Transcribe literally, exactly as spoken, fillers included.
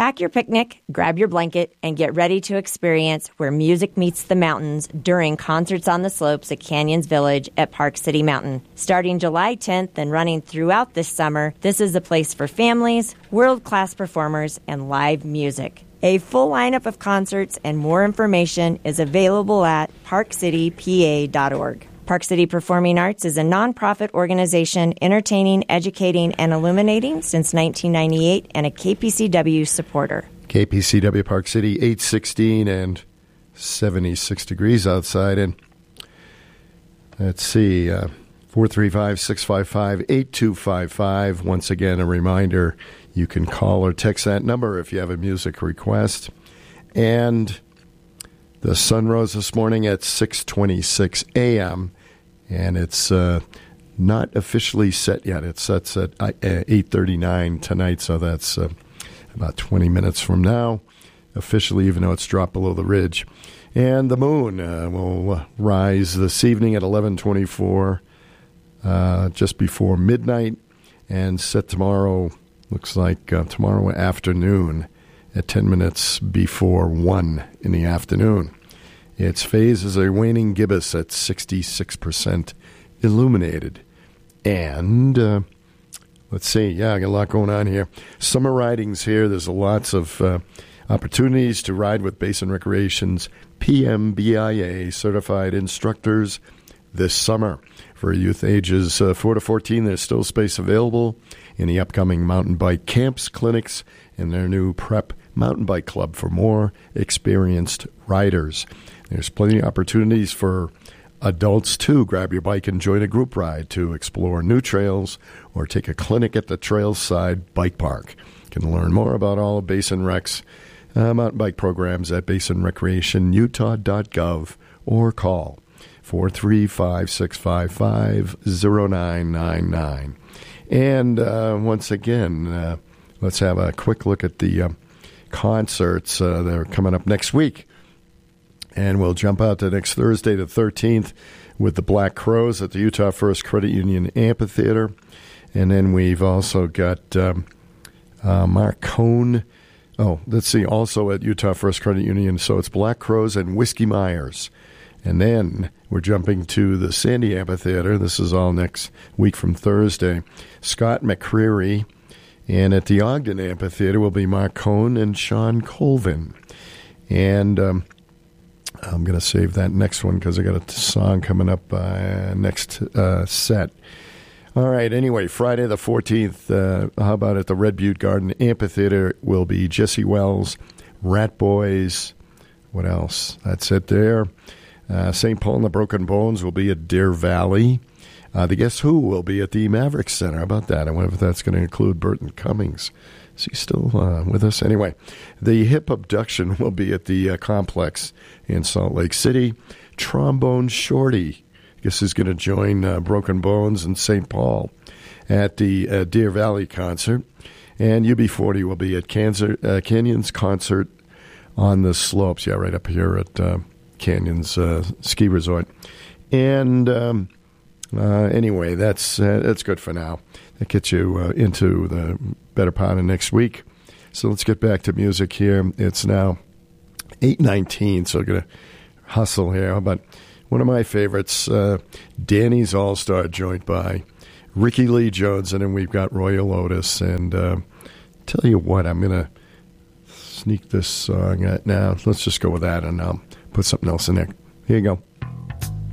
Pack your picnic, grab your blanket, and get ready to experience where music meets the mountains during Concerts on the Slopes at Canyons Village at Park City Mountain. Starting July tenth and running throughout this summer, this is a place for families, world-class performers, and live music. A full lineup of concerts and more information is available at park city p a dot org. Park City Performing Arts is a nonprofit organization entertaining, educating, and illuminating since nineteen ninety-eight and a K P C W supporter. K P C W Park City, eight sixteen and seventy-six degrees outside. And let's see, uh, four three five, six five five, eight two five five. Once again, a reminder, you can call or text that number if you have a music request. And the sun rose this morning at six twenty-six a.m., and it's uh, not officially set yet. It sets at eight thirty-nine tonight, so that's uh, about twenty minutes from now, officially, even though it's dropped below the ridge. And the moon uh, will rise this evening at eleven twenty-four, uh, just before midnight, and set tomorrow, looks like uh, tomorrow afternoon at ten minutes before one in the afternoon. Its phase is a waning gibbous at sixty-six percent illuminated. And, uh, let's see, yeah, I got a lot going on here. Summer ridings here. There's lots of uh, opportunities to ride with Basin Recreation's P M B I A certified instructors this summer. For youth ages uh, four to fourteen, there's still space available in the upcoming mountain bike camps, clinics, and their new Prep Mountain Bike Club for more experienced riders. There's plenty of opportunities for adults, too. Grab your bike and join a group ride to explore new trails or take a clinic at the Trailside Bike Park. You can learn more about all of Basin Rec's uh, mountain bike programs at basin recreation utah dot gov or call four three five, six five five, zero nine nine nine. And uh, once again, uh, let's have a quick look at the uh, concerts uh, that are coming up next week. And we'll jump out to next Thursday, the thirteenth, with the Black Crowes at the Utah First Credit Union Amphitheater. And then we've also got um, uh, Mark Cohn. Oh, let's see, also at Utah First Credit Union. So it's Black Crowes and Whiskey Myers. And then we're jumping to the Sandy Amphitheater. This is all next week from Thursday. Scott McCreery. And at the Ogden Amphitheater will be Mark Cohn and Sean Colvin. And um, I'm going to save that next one because I got a song coming up uh, next uh, set. All right, anyway, Friday the fourteenth, uh, how about at the Red Butte Garden Amphitheater will be Jesse Wells, Rat Boys, what else? That's it there. Uh, Saint Paul and the Broken Bones will be at Deer Valley. Uh, the Guess Who will be at the Maverick Center. How about that? I wonder if that's going to include Burton Cummings. Is he still uh, with us? Anyway, the Hip Abduction will be at the uh, Complex in Salt Lake City. Trombone Shorty, I guess, is going to join uh, Broken Bones and Saint Paul at the uh, Deer Valley concert. And U B forty will be at Cancer, uh, Canyons Concert on the Slopes. Yeah, right up here at uh, Canyons uh, Ski Resort. And um, uh, anyway, that's uh, that's good for now. That gets you uh, into the better part of next week. So let's get back to music here. It's now eight nineteen, so I'm going to hustle here. How about one of my favorites, uh, Danny's All-Star joint by Ricky Lee Jones, and then we've got Royal Otis. And uh, tell you what, I'm going to sneak this song out now. Let's just go with that, and I'll put something else in there. Here you go.